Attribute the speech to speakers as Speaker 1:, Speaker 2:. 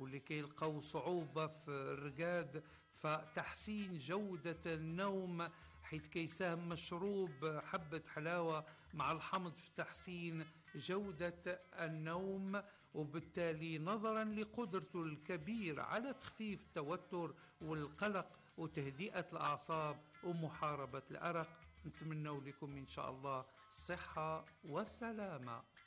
Speaker 1: ولكي يلقوا صعوبة في الرقاد، فتحسين جودة النوم، حيث كيساهم مشروب حبة حلاوة مع الحمض في تحسين جودة النوم، وبالتالي نظرا لقدرته الكبيرة على تخفيف التوتر والقلق وتهدئة الأعصاب ومحاربة الأرق. نتمنى لكم إن شاء الله الصحة والسلامة.